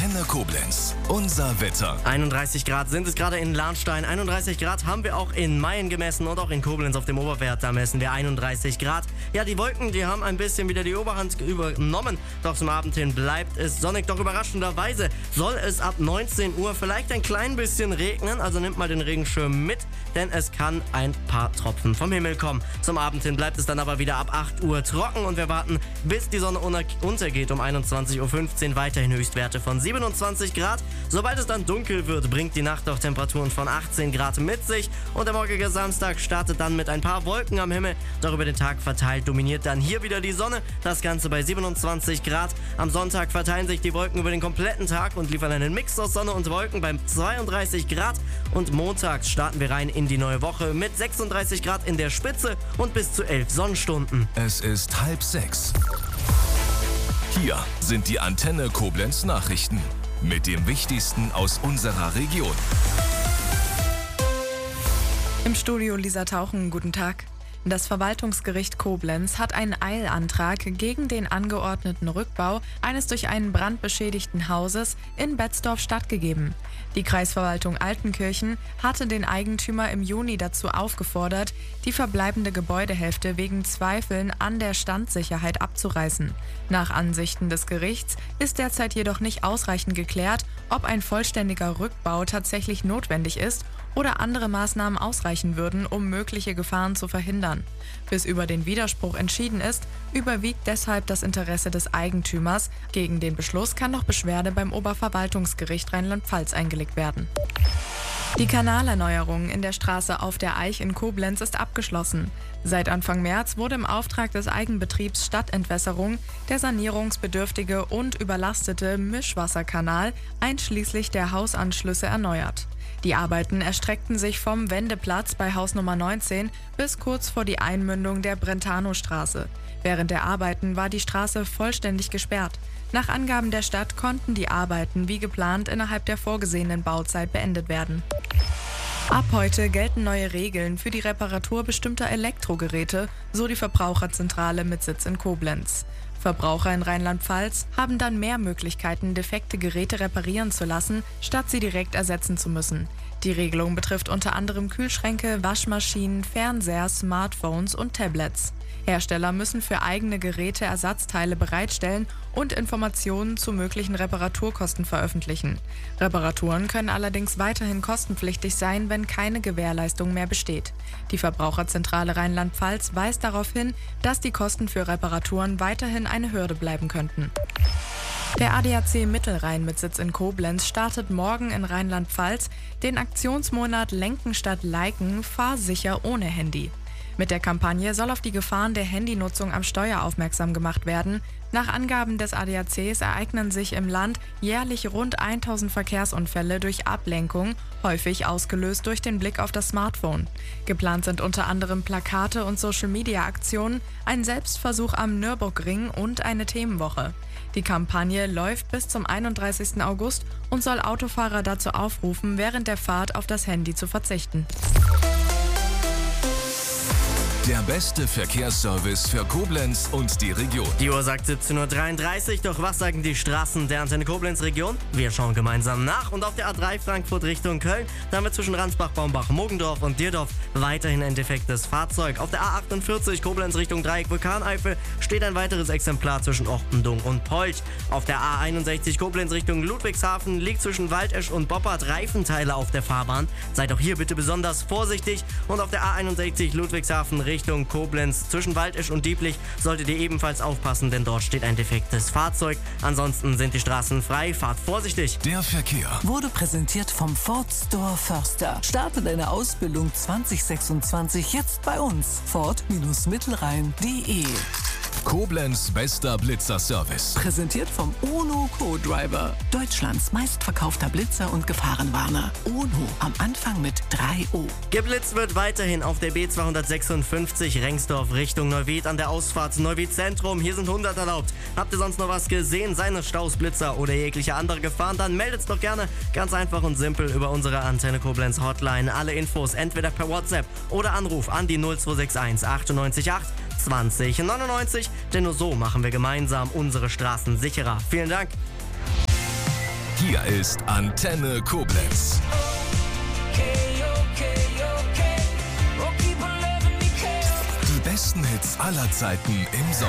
Antenne Koblenz. Unser Wetter. 31 Grad sind es gerade in Lahnstein. 31 Grad haben wir auch in Mayen gemessen und auch in Koblenz auf dem Oberwert. Da messen wir 31 Grad. Ja, die Wolken, die haben ein bisschen wieder die Oberhand übernommen. Doch zum Abend hin bleibt es sonnig. Doch überraschenderweise soll es ab 19 Uhr vielleicht ein klein bisschen regnen. Also nimmt mal den Regenschirm mit, denn es kann ein paar Tropfen vom Himmel kommen. Zum Abend hin bleibt es dann aber wieder ab 8 Uhr trocken und wir warten, bis die Sonne untergeht um 21.15 Uhr. Weiterhin Höchstwerte von 27 Grad. Sobald es dann dunkel wird, bringt die Nacht auch Temperaturen von 18 Grad mit sich. Und der morgige Samstag startet dann mit ein paar Wolken am Himmel. Doch über den Tag verteilt dominiert dann hier wieder die Sonne. Das Ganze bei 27 Grad. Am Sonntag verteilen sich die Wolken über den kompletten Tag und liefern einen Mix aus Sonne und Wolken bei 32 Grad. Und montags starten wir rein in die neue Woche mit 36 Grad in der Spitze und bis zu 11 Sonnenstunden. Es ist 5:30. Hier sind die Antenne Koblenz Nachrichten mit dem Wichtigsten aus unserer Region. Im Studio Lisa Tauchen, guten Tag. Das Verwaltungsgericht Koblenz hat einen Eilantrag gegen den angeordneten Rückbau eines durch einen Brand beschädigten Hauses in Betzdorf stattgegeben. Die Kreisverwaltung Altenkirchen hatte den Eigentümer im Juni dazu aufgefordert, die verbleibende Gebäudehälfte wegen Zweifeln an der Standsicherheit abzureißen. Nach Ansichten des Gerichts ist derzeit jedoch nicht ausreichend geklärt, ob ein vollständiger Rückbau tatsächlich notwendig ist oder andere Maßnahmen ausreichen würden, um mögliche Gefahren zu verhindern. Bis über den Widerspruch entschieden ist, überwiegt deshalb das Interesse des Eigentümers. Gegen den Beschluss kann noch Beschwerde beim Oberverwaltungsgericht Rheinland-Pfalz eingelegt werden. Die Kanalerneuerung in der Straße Auf der Eich in Koblenz ist abgeschlossen. Seit Anfang März wurde im Auftrag des Eigenbetriebs Stadtentwässerung der sanierungsbedürftige und überlastete Mischwasserkanal einschließlich der Hausanschlüsse erneuert. Die Arbeiten erstreckten sich vom Wendeplatz bei Haus Nummer 19 bis kurz vor die Einmündung der Brentanostraße. Während der Arbeiten war die Straße vollständig gesperrt. Nach Angaben der Stadt konnten die Arbeiten wie geplant innerhalb der vorgesehenen Bauzeit beendet werden. Ab heute gelten neue Regeln für die Reparatur bestimmter Elektrogeräte, so die Verbraucherzentrale mit Sitz in Koblenz. Verbraucher in Rheinland-Pfalz haben dann mehr Möglichkeiten, defekte Geräte reparieren zu lassen, statt sie direkt ersetzen zu müssen. Die Regelung betrifft unter anderem Kühlschränke, Waschmaschinen, Fernseher, Smartphones und Tablets. Hersteller müssen für eigene Geräte Ersatzteile bereitstellen und Informationen zu möglichen Reparaturkosten veröffentlichen. Reparaturen können allerdings weiterhin kostenpflichtig sein, wenn keine Gewährleistung mehr besteht. Die Verbraucherzentrale Rheinland-Pfalz weist darauf hin, dass die Kosten für Reparaturen weiterhin eine Hürde bleiben könnten. Der ADAC Mittelrhein mit Sitz in Koblenz startet morgen in Rheinland-Pfalz den Aktionsmonat Lenken statt Liken, fahr sicher ohne Handy. Mit der Kampagne soll auf die Gefahren der Handynutzung am Steuer aufmerksam gemacht werden. Nach Angaben des ADACs ereignen sich im Land jährlich rund 1000 Verkehrsunfälle durch Ablenkung, häufig ausgelöst durch den Blick auf das Smartphone. Geplant sind unter anderem Plakate und Social-Media-Aktionen, ein Selbstversuch am Nürburgring und eine Themenwoche. Die Kampagne läuft bis zum 31. August und soll Autofahrer dazu aufrufen, während der Fahrt auf das Handy zu verzichten. Der beste Verkehrsservice für Koblenz und die Region. Die Uhr sagt 17.33 Uhr, doch was sagen die Straßen der Antenne Koblenz Region? Wir schauen gemeinsam nach und auf der A3 Frankfurt Richtung Köln, da haben wir zwischen Ransbach, Baumbach, Mogendorf und Dierdorf weiterhin ein defektes Fahrzeug. Auf der A48 Koblenz Richtung Dreieck Vulkaneifel steht ein weiteres Exemplar zwischen Ochtendung und Polch. Auf der A61 Koblenz Richtung Ludwigshafen liegt zwischen Waldesch und Boppard Reifenteile auf der Fahrbahn. Seid auch hier bitte besonders vorsichtig. Und auf der A61 Ludwigshafen Richtung Koblenz zwischen Waldesch und Dieblich solltet ihr ebenfalls aufpassen, denn dort steht ein defektes Fahrzeug. Ansonsten sind die Straßen frei, fahrt vorsichtig. Der Verkehr wurde präsentiert vom Ford Store Förster. Starte deine Ausbildung 2026 jetzt bei uns. Ford-Mittelrhein.de. Koblenz bester Blitzer-Service. Präsentiert vom Ono Co-Driver. Deutschlands meistverkaufter Blitzer und Gefahrenwarner. Ono am Anfang mit 3O. Geblitzt wird weiterhin auf der B256 Rengsdorf Richtung Neuwied an der Ausfahrt Neuwied Zentrum. Hier sind 100 erlaubt. Habt ihr sonst noch was gesehen, seines Staus, Blitzer oder jegliche andere Gefahren, dann meldet's doch gerne ganz einfach und simpel über unsere Antenne Koblenz Hotline. Alle Infos entweder per WhatsApp oder Anruf an die 0261 98 8 20 99, denn nur so machen wir gemeinsam unsere Straßen sicherer. Vielen Dank. Hier ist Antenne Koblenz. Die besten Hits aller Zeiten im Sommer.